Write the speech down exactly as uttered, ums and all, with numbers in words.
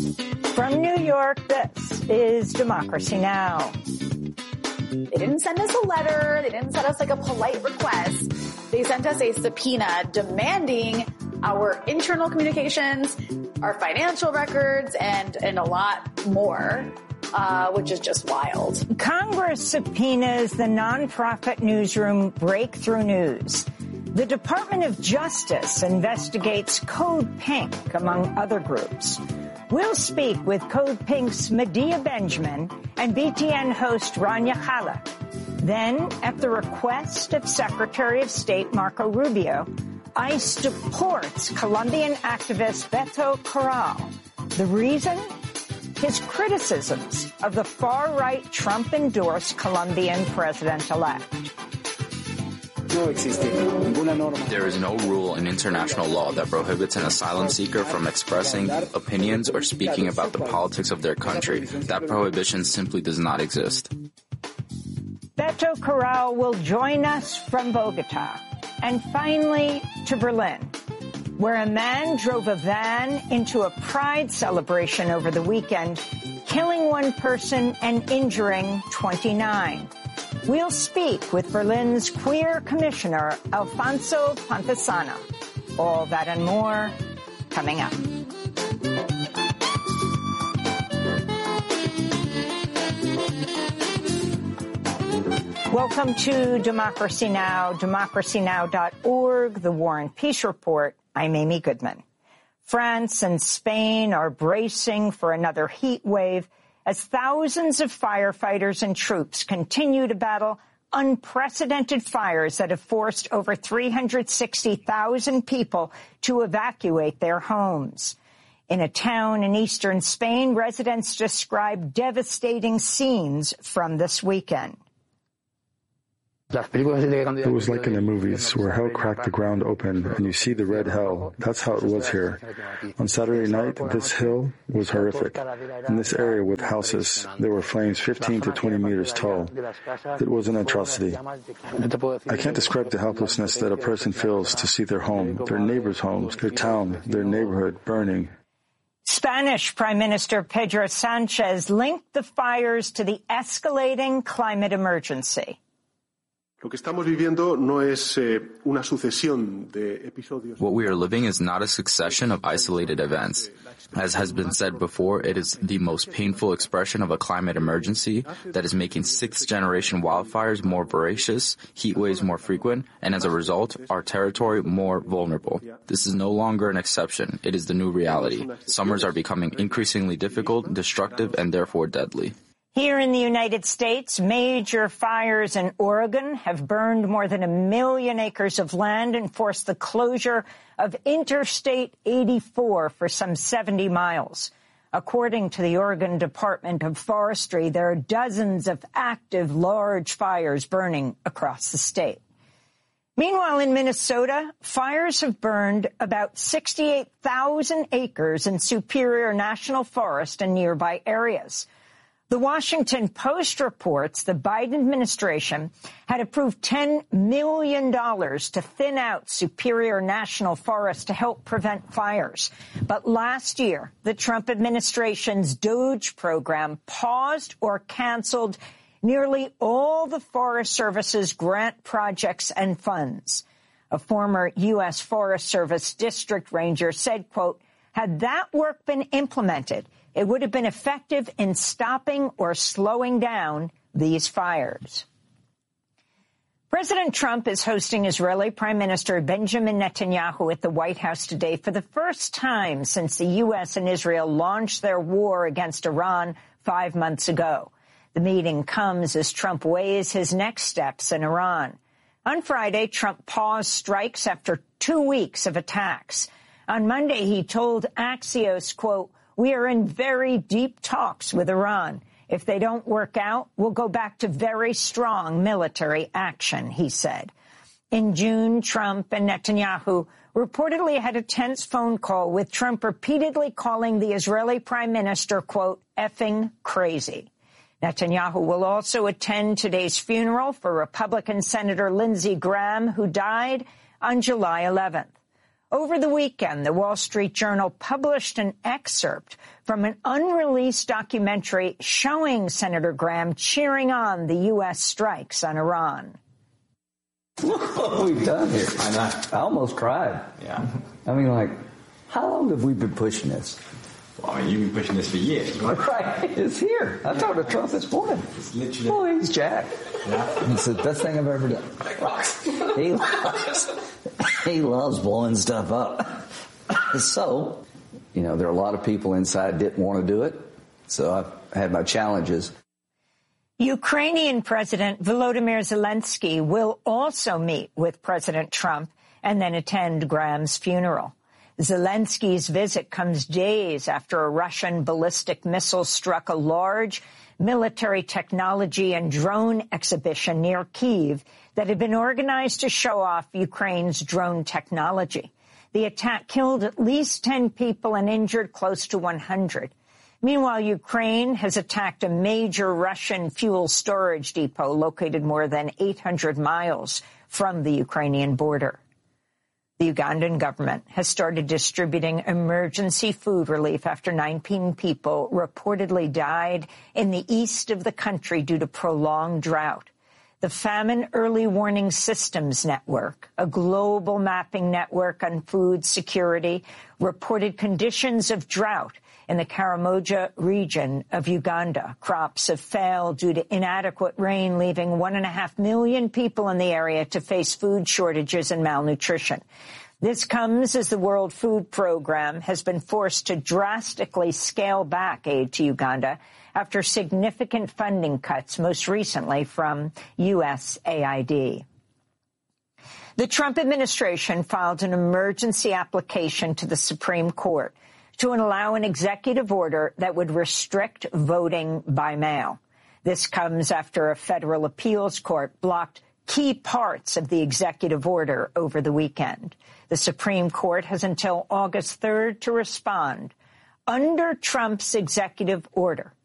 From New York, this is Democracy Now! They didn't send us a letter. They didn't send us like a polite request. They sent us a subpoena demanding our internal communications, our financial records, and, and a lot more, uh, which is just wild. Congress subpoenas the nonprofit newsroom Breakthrough News. The Department of Justice investigates Code Pink, among other groups. We'll speak with Code Pink's Medea Benjamin and B T N host Rania Khalek. Then, at the request of Secretary of State Marco Rubio, ICE deports Colombian activist Beto Corral. The reason? His criticisms of the far-right Trump-endorsed Colombian president-elect. There is no rule in international law that prohibits an asylum seeker from expressing opinions or speaking about the politics of their country. That prohibition simply does not exist. Beto Corral will join us from Bogota. And finally, to Berlin, where a man drove a van into a pride celebration over the weekend, killing one person and injuring twenty-nine. We'll speak with Berlin's queer commissioner, Alfonso Pantesana. All that and more coming up. Welcome to Democracy Now!, democracy now dot org, the War and Peace Report. I'm Amy Goodman. France and Spain are bracing for another heat wave as thousands of firefighters and troops continue to battle unprecedented fires that have forced over three hundred sixty thousand people to evacuate their homes. In a town in eastern Spain, residents describe devastating scenes from this weekend. It was like in the movies where hell cracked the ground open and you see the red hell. That's how it was here. On Saturday night, this hill was horrific. In this area with houses, there were flames fifteen to twenty meters tall. It was an atrocity. I can't describe the helplessness that a person feels to see their home, their neighbors' homes, their town, their neighborhood burning. Spanish Prime Minister Pedro Sanchez linked the fires to the escalating climate emergency. What we are living is not a succession of isolated events. As has been said before, it is the most painful expression of a climate emergency that is making sixth-generation wildfires more voracious, heat waves more frequent, and as a result, our territory more vulnerable. This is no longer an exception. It is the new reality. Summers are becoming increasingly difficult, destructive, and therefore deadly. Here in the United States, major fires in Oregon have burned more than a million acres of land and forced the closure of Interstate eighty-four for some seventy miles. According to the Oregon Department of Forestry, there are dozens of active large fires burning across the state. Meanwhile, in Minnesota, fires have burned about sixty-eight thousand acres in Superior National Forest and nearby areas. The Washington Post reports the Biden administration had approved ten million dollars to thin out Superior National Forest to help prevent fires. But last year, the Trump administration's DOGE program paused or canceled nearly all the Forest Service's grant projects and funds. A former U S Forest Service district ranger said, quote, had that work been implemented, it would have been effective in stopping or slowing down these fires. President Trump is hosting Israeli Prime Minister Benjamin Netanyahu at the White House today for the first time since the U S and Israel launched their war against Iran five months ago. The meeting comes as Trump weighs his next steps in Iran. On Friday, Trump paused strikes after two weeks of attacks. On Monday, he told Axios, quote, we are in very deep talks with Iran. If they don't work out, we'll go back to very strong military action, he said. In June, Trump and Netanyahu reportedly had a tense phone call with Trump repeatedly calling the Israeli prime minister, quote, effing crazy. Netanyahu will also attend today's funeral for Republican Senator Lindsey Graham, who died on July eleventh. Over the weekend, the Wall Street Journal published an excerpt from an unreleased documentary showing Senator Graham cheering on the U S strikes on Iran. Look what we've done here. I know. I almost cried. Yeah. I mean, like, how long have we been pushing this? Well, I mean, you've been pushing this for years, right? Right. It's here. I talked to Trump this morning. It's literally... Oh, he's Jack. Yeah. It's the best thing I've ever done. He loves, he loves blowing stuff up. So, you know, there are a lot of people inside didn't want to do it. So I've had my challenges. Ukrainian President Volodymyr Zelensky will also meet with President Trump and then attend Graham's funeral. Zelensky's visit comes days after a Russian ballistic missile struck a large military technology and drone exhibition near Kyiv that had been organized to show off Ukraine's drone technology. The attack killed at least ten people and injured close to one hundred. Meanwhile, Ukraine has attacked a major Russian fuel storage depot located more than eight hundred miles from the Ukrainian border. The Ugandan government has started distributing emergency food relief after nineteen people reportedly died in the east of the country due to prolonged drought. The Famine Early Warning Systems Network, a global mapping network on food security, reported conditions of drought in the Karamoja region of Uganda. Crops have failed due to inadequate rain, leaving one and a half million people in the area to face food shortages and malnutrition. This comes as the World Food Program has been forced to drastically scale back aid to Uganda after significant funding cuts, most recently from U S A I D. The Trump administration filed an emergency application to the Supreme Court to allow an executive order that would restrict voting by mail. This comes after a federal appeals court blocked key parts of the executive order over the weekend. The Supreme Court has until August third to respond. Under Trump's executive order,